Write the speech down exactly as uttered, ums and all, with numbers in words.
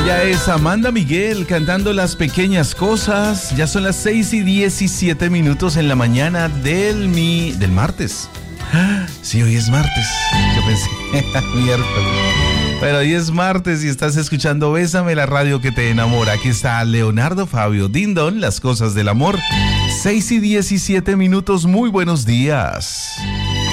Ella es Amanda Miguel cantando Las Pequeñas Cosas. Ya son las seis y diecisiete minutos en la mañana del mi... del martes. Sí, hoy es martes. Yo pensé miércoles. Pero hoy es martes y estás escuchando Bésame, la radio que te enamora. Aquí está Leonardo Fabio Dindon, Las Cosas del Amor. seis y diecisiete minutos, muy buenos días.